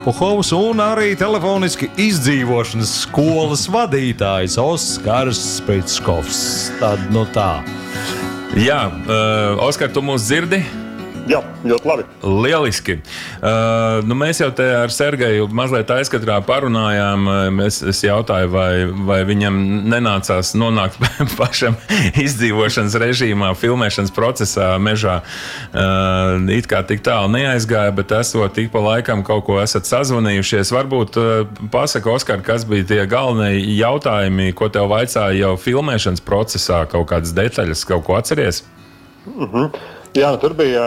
Puhovs un arī telefoniski izdzīvošanas skolas vadītājs Oskars Spritskovs. Tad, tā. Jā, Oskar, tu mūs dzirdi? Jā, ļoti labi. Lieliski. Mēs jau te ar Sergeju mazliet aizkatrā parunājām. Es jautāju, vai viņam nenācās nonākt pašam izdzīvošanas režīmā, filmēšanas procesā mežā. It kā tik tālu neaizgāja, bet esot tik pa laikam kaut ko esat sazvanījušies. Varbūt pasaka, Oskar, kas bija tie galvenie jautājumi, ko tev vaicāja jau filmēšanas procesā, kaut kādas detaļas, kaut ko atceries? Jā, tur bija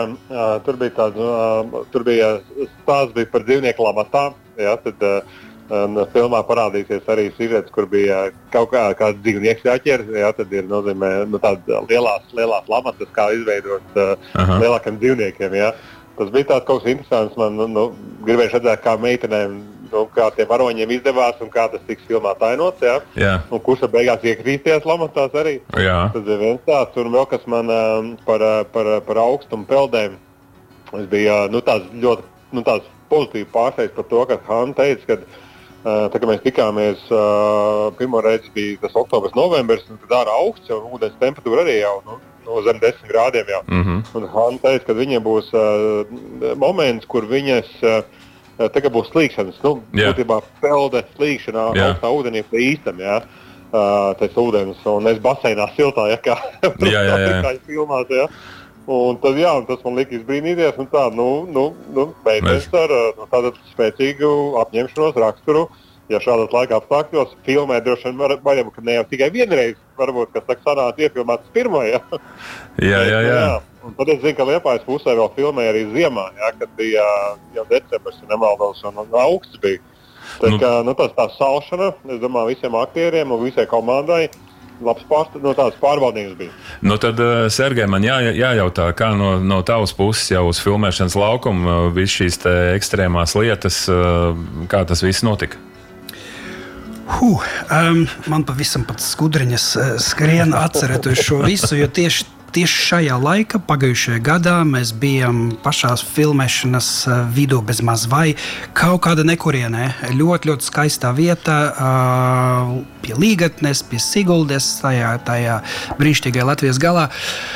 stāsts par dzīvnieku lamatām. Jā, tad filmā parādīsies arī sižets, kur bija kaut kāds dzīvnieks jāķer. Jā, tad ir nozīmē tādas lielās lamatas, kā izveidot lielākiem dzīvniekiem. Jā. Tas bija tāds kaut kas interesants. Man gribēju redzēt, kā meitenēm, kā tiem varoņiem izdevās un kā tas tiks filmā tainots. Jā. Un kurš tad beigās iekrīsties lamatās arī. Jā. Tas ir viens tāds. Un vēl kas man par augstumu peldēm. Es biju tāds ļoti tāds pozitīvi pārsteigts par to, ka Hanna teica, ka tā kā mēs tikāmies, pirmo reizi bija tas oktobrs, novembris, un tad ārā augsts, un ūdens temperatūra arī jau zem 10 grādiem. Jau. Un Hanna teica, ka viņiem būs moments, kur viņas tagad būs slīkšanas. Būtībā pelde slīkšanā augstā ūdenī pa īstam, tas ūdens, un es baseinā siltā, kā filmās, Un tad, tas man lika izbrīnīties, meitenes ar tādu spēcīgu apņemšanos raksturu, ja šādos laika apstākļos filmē droši vien ka ne jau tikai vienreiz, varbūt, kas sanāca iefilmētas pirmo, Jā. Un tad es zinu, ka Liepājas pusē vēl filmēja arī ziemā, kad bija jau decembris un nemaldos, un augsts bija. Tā salšana, es domāju, visiem aktieriem un visai komandai, labs tāds pārbaudījums bija. Tad, Sergej, man jājautā, kā no tavas puses jau uz filmēšanas laukuma viss šīs te ekstrēmās lietas, kā tas viss notika? Man pavisam pat skudriņas skrien atcerēties šo visu, jo tieši šajā laikā, pagājušajā gadā, mēs bijām pašās filmēšanas vidū bez maz vai kaut kāda nekurienē. Ļoti, ļoti skaistā vietā, pie Līgatnes, pie Siguldes, tajā brīnišķīgajā Latvijas galā.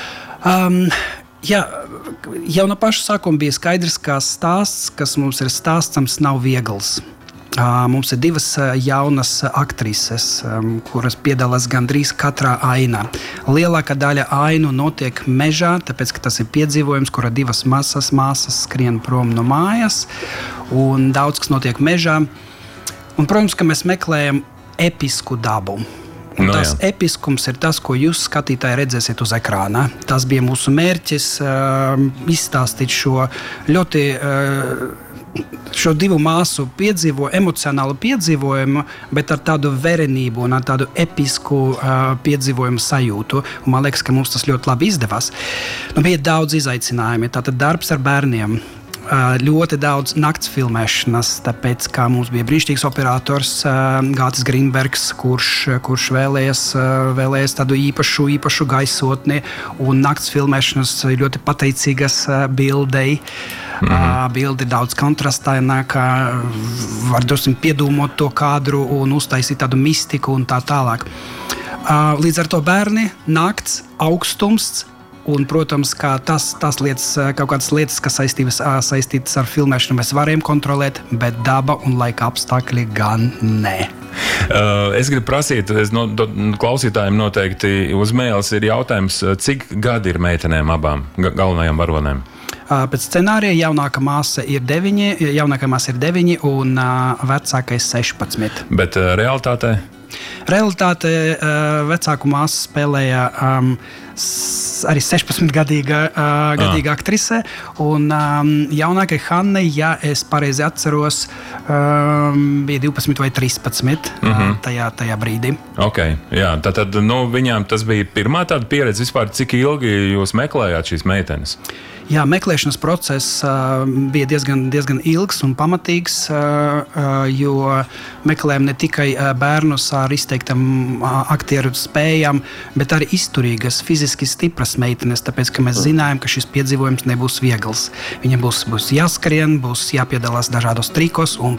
Jau no paša sākuma bija skaidrs, ka stāsts, kas mums ir stāstams, nav viegls. Mums ir divas jaunas aktrises, kuras piedalās gandrīz katrā ainā. Lielākā daļa ainu notiek mežā, tāpēc, ka tas ir piedzīvojums, kura divas māsas skrien prom no mājas, un daudz kas notiek mežā. Un, protams, ka mēs meklējam episku dabu. Un tas episkums ir tas, ko jūs, skatītāji, redzēsiet uz ekrāna. Tas bija mūsu mērķis, izstāstīt šo ļoti šo divu māsu emocionālu piedzīvojumu, bet ar tādu verenību un ar tādu episku piedzīvojumu sajūtu. Un man liekas, ka mums tas ļoti labi izdevās. Bija daudz izaicinājumi. Tātad darbs ar bērniem. Ļoti daudz nakts filmēšanas, tāpēc, kā mums bija brīnišķīgs operators Gātis Grīnbergs, kurš vēlējies tādu īpašu gaisotni, un nakts filmēšanas ļoti pateicīgas bildei. Bildi daudz kontrastainākā, var drusku piedūmot to kadru un uztaisīt tādu mistiku un tā tālāk. Līdz ar to bērni, nakts, augstums. Un, protams, kā tas lietas, kaut kādas lietas, kas saistītas ar filmēšanu, mēs varam kontrolēt, bet daba un laika apstākļi gan nē. Es gribu prasīt, klausītājiem noteikti uz mēles ir jautājums, cik gadi ir meitenēm abām galvenajām varonēm? Pēc scenārija jaunākā māsa ir 9 un vecākais 16. Bet realitātē? Realitāte vecāku māsu spēlēja arī 16-gadīga aktrise, un jaunākai Hannai, ja es pareizi atceros, bija 12 vai 13 tajā brīdī. Tad viņām tas bija pirmā tāda pieredze vispār, cik ilgi jūs meklējāt šīs meitenes? Jā, meklēšanas process bija diezgan ilgs un pamatīgs, jo meklējām ne tikai bērnus ar izteiktam aktieru spējām, bet arī izturīgas, fiziski fiziski stipras meitenes, tāpēc, ka mēs zinājām, ka šis piedzīvojums nebūs viegls. Viņam būs jāskrien, būs jāpiedalās dažādos trikos, un